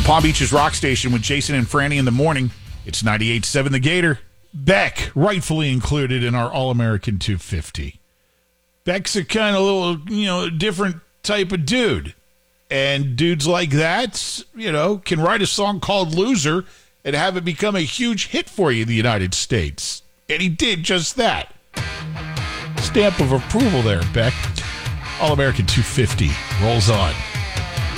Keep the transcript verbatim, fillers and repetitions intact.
Palm Beach's Rock Station with Jason and Franny in the morning. It's ninety-eight point seven The Gator. Beck, rightfully included in our All-American two fifty. Beck's a kind of little, you know, different type of dude. And dudes like that, you know, can write a song called Loser and have it become a huge hit for you in the United States. And he did just that. Stamp of approval there, Beck. All-American two fifty rolls on.